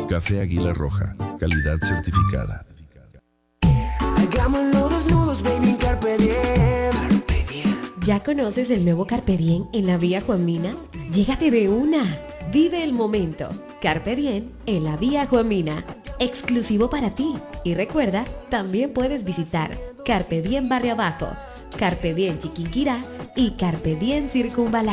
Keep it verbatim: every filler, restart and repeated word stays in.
Café Águila Roja, calidad certificada. Hagámoslo desnudos, baby, carpe diem. Carpe diem. ¿Ya conoces el nuevo Carpe Diem en la vía Juan Mina? Llégate de una. Vive el momento. Carpe Diem en la vía Juan Mina. Exclusivo para ti. Y recuerda, también puedes visitar Carpe Diem Barrio Abajo, Carpe Diem Chiquinquirá y Carpe Diem Circunvalar.